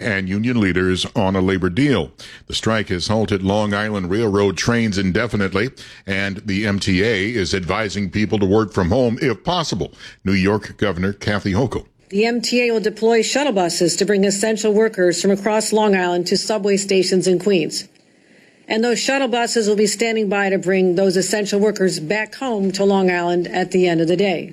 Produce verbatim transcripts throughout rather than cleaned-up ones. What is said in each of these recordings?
and union leaders on a labor deal. The strike has halted Long Island Railroad trains indefinitely, and the M T A is advising people to work from home if possible. New York Governor Kathy Hochul. The M T A will deploy shuttle buses to bring essential workers from across Long Island to subway stations in Queens. And those shuttle buses will be standing by to bring those essential workers back home to Long Island at the end of the day.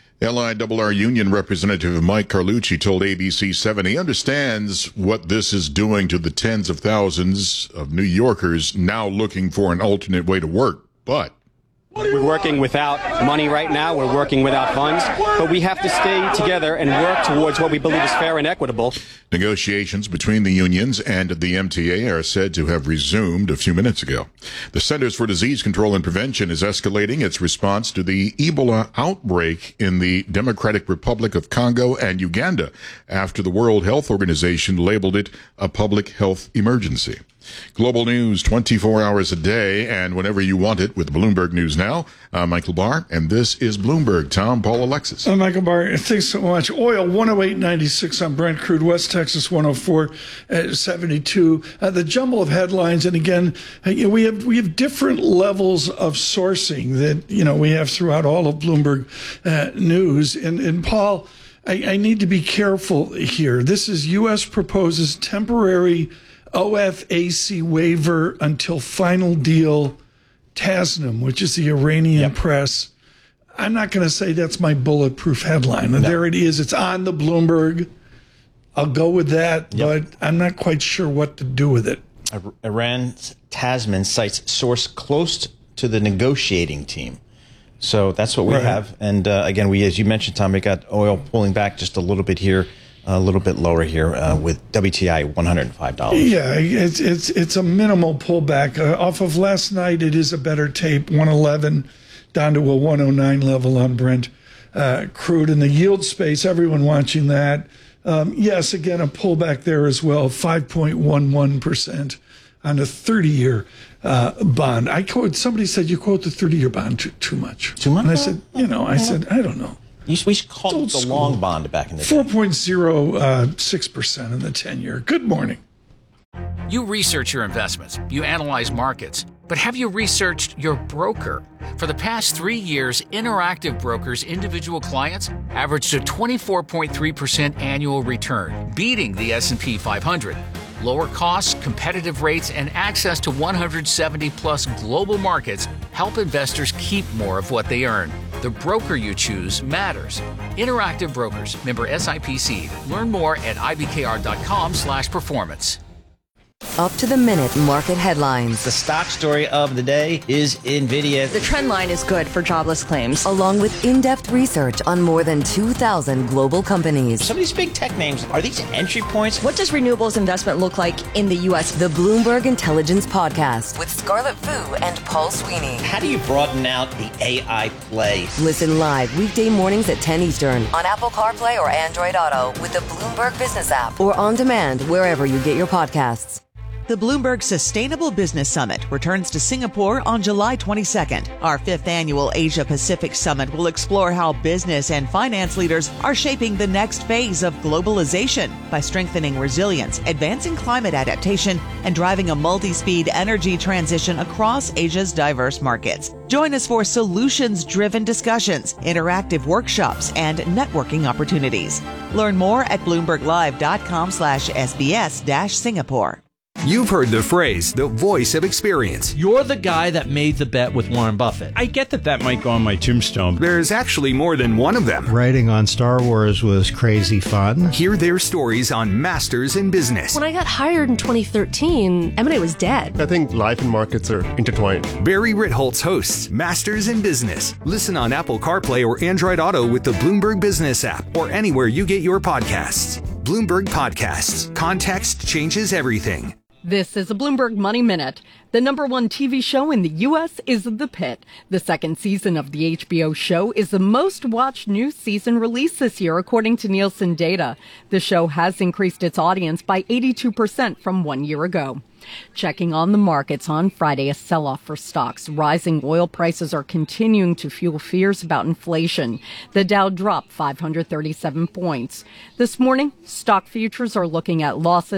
L I R R Union Representative Mike Carlucci told A B C seven he understands what this is doing to the tens of thousands of New Yorkers now looking for an alternate way to work. But we're working without money right now. We're working without funds. But we have to stay together and work towards what we believe is fair and equitable. Negotiations between the unions and the M T A are said to have resumed a few minutes ago. The Centers for Disease Control and Prevention is escalating its response to the Ebola outbreak in the Democratic Republic of Congo and Uganda after the World Health Organization labeled it a public health emergency. Global news twenty-four hours a day and whenever you want it with Bloomberg News Now. I'm Michael Barr, and this is Bloomberg. Tom, Paul, Alexis. I'm Michael Barr. Thanks so much. Oil one oh eight ninety-six on Brent crude. West Texas one oh four seventy-two. Uh, the jumble of headlines, and again, uh, you know, we have we have different levels of sourcing that you know we have throughout all of Bloomberg uh, News. And and Paul, I, I need to be careful here. This is U S proposes temporary O F A C waiver until final deal. Tasnim, which is the Iranian yep. press. I'm not going to say that's my bulletproof headline. No. There it is. It's on the Bloomberg. I'll go with that, yep. but I'm not quite sure what to do with it. Iran's Tasnim cites source close to the negotiating team. So that's what we right. have. And uh, again, we, as you mentioned, Tom, we got oil pulling back just a little bit here. A little bit lower here uh, with W T I one hundred five dollars. Yeah, it's it's it's a minimal pullback. Uh, off of last night, it is a better tape, one eleven down to a one oh nine level on Brent uh, crude. In the yield space, everyone watching that. Um, yes, again, a pullback there as well, five point one one percent on a thirty-year uh, bond. I quote, somebody said, you quote the thirty-year bond too, too much. Too much? And I said, you know, I said, I don't know. We should call it the long bond back in the day. four point oh six percent in the ten-year. Good morning. You research your investments. You analyze markets. But have you researched your broker? For the past three years, Interactive Brokers' individual clients averaged a twenty-four point three percent annual return, beating the S and P five hundred. Lower costs, competitive rates, and access to one hundred seventy plus global markets help investors keep more of what they earn. The broker you choose matters. Interactive Brokers, member S I P C. Learn more at ibkr.com slash performance. Up to the minute market headlines. The stock story of the day is NVIDIA. The trend line is good for jobless claims. Along with in-depth research on more than two thousand global companies. Some of these big tech names, are these entry points? What does renewables investment look like in the U S? The Bloomberg Intelligence Podcast with Scarlett Fu and Paul Sweeney. How do you broaden out the A I play? Listen live weekday mornings at ten Eastern on Apple CarPlay or Android Auto with the Bloomberg Business app or on demand wherever you get your podcasts. The Bloomberg Sustainable Business Summit returns to Singapore on July twenty-second. Our fifth annual Asia Pacific Summit will explore how business and finance leaders are shaping the next phase of globalization by strengthening resilience, advancing climate adaptation, and driving a multi-speed energy transition across Asia's diverse markets. Join us for solutions-driven discussions, interactive workshops, and networking opportunities. Learn more at bloomberglive.com slash SBS dash Singapore. You've heard the phrase, the voice of experience. You're the guy that made the bet with Warren Buffett. I get that that might go on my tombstone. There's actually more than one of them. Writing on Star Wars was crazy fun. Hear their stories on Masters in Business. When I got hired in twenty thirteen, M and A was dead. I think life and markets are intertwined. Barry Ritholtz hosts Masters in Business. Listen on Apple CarPlay or Android Auto with the Bloomberg Business app or anywhere you get your podcasts. Bloomberg Podcasts. Context changes everything. This is a Bloomberg Money Minute. The number one T V show in the U S is The Pitt. The second season of the H B O show is the most watched new season released this year, according to Nielsen data. The show has increased its audience by eighty-two percent from one year ago. Checking on the markets on Friday, a sell-off for stocks. Rising oil prices are continuing to fuel fears about inflation. The Dow dropped five hundred thirty-seven points. This morning, stock futures are looking at losses